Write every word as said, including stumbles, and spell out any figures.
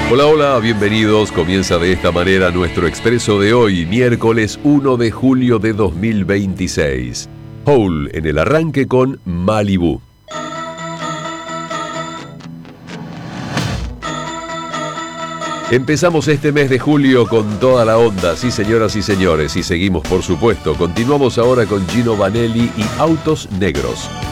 Hola, hola, bienvenidos. Comienza de esta manera nuestro expreso de hoy, miércoles uno de julio de dos mil veintiséis. Hole en el arranque con Malibu. Empezamos este mes de julio con toda la onda, sí señoras y señores, y seguimos por supuesto. Continuamos ahora con Gino Vanelli y Autos Negros.